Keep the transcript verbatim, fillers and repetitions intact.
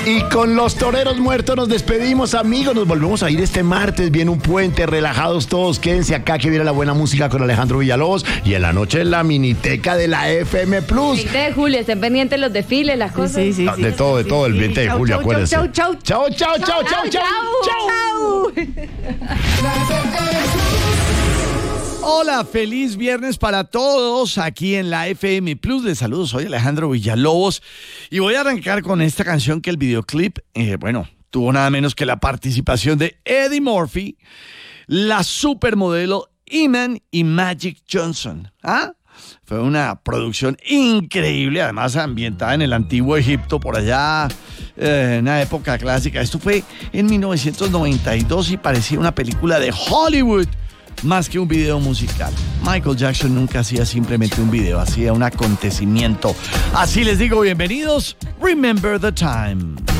Y con los toreros muertos nos despedimos, amigos. Nos volvemos a ir este martes. Viene un puente, relajados todos. Quédense acá que viene la buena música con Alejandro Villalobos. Y en la noche la miniteca de la F M Plus. veinte de julio, estén pendientes los desfiles, las cosas. Sí, sí, sí, De sí, todo, de sí, todo, el sí. veinte de Chau, julio, chau, acuérdense. chau, chau, Chau, chau, chau, chau, chau, chau. Hola, feliz viernes para todos aquí en la F M Plus. Les saludo, soy Alejandro Villalobos y voy a arrancar con esta canción que el videoclip, eh, bueno, tuvo nada menos que la participación de Eddie Murphy, la supermodelo Iman y Magic Johnson. ¿Ah? Fue una producción increíble, además ambientada en el antiguo Egipto, por allá, eh, en una época clásica. Esto fue en mil novecientos noventa y dos y parecía una película de Hollywood, más que un video musical. Michael Jackson nunca hacía simplemente un video, hacía un acontecimiento. Así les digo, bienvenidos. Remember the time.